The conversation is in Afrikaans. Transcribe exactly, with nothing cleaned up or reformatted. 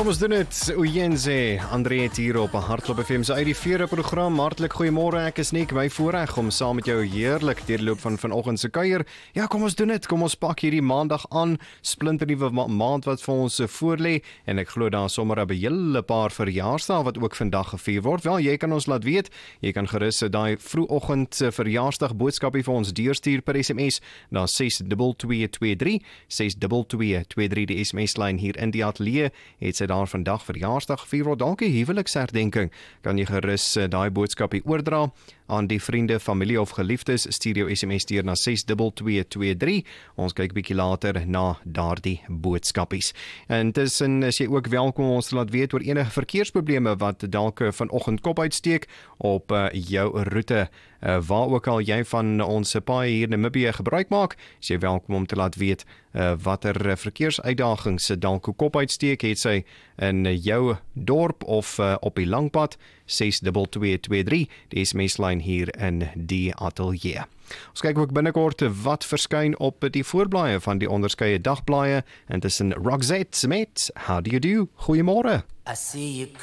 Kom ons doen dit. Uyenze, André het hier op Hartklop F M se uit die vere program. Hartlik goeiemôre, ek is Nick. My voorreg om saam met jou heerlik deur die loop van vanoggend se kuier. Ja, kom ons doen dit. Kom ons pak hierdie maandag aan. Splinternuwe ma maand wat vir ons voorlê en ek glo daar sommer 'n hele paar verjaarsdae wat ook vandag gevier word. Wel, jy kan ons laat weet. Jy kan gerus daai vroegoggend verjaarsdag boodskapie vir ons deurstuur per S M S na ses twee twee twee drie, ses twee twee twee drie. Die S M S-lyn hier in die ateljee het sy daar vandag verjaarsdag gevier word, dalk 'n huweliksherdenking, kan jy gerus uh, daai boodskapie oordra aan die vriende, familie of geliefdes. Stuur jou S M S deur na ses twee twee twee drie. Ons kyk bietjie later na daardie boodskapies. En tussen is jy ook welkom ons te laat weet oor enige verkeersprobleme wat dalk vanoggend kop uitsteek op uh, jou roete. Uh, waar ook al jy van ons paai hier in Namibië gebruik maak, is jy welkom om te laat weet uh, watter verkeersuitdagings dalk kop uitsteek het sy in jou dorp of uh, op die langpad. Ses twee twee twee drie, die S M S-lyn hier in die ateljee. Ons kyk ook binnekort wat verskyn op die voorblaaie van die onderskeie dagblaaie, en tussen Roxette met How Do You Do? Goeiemôre. I see you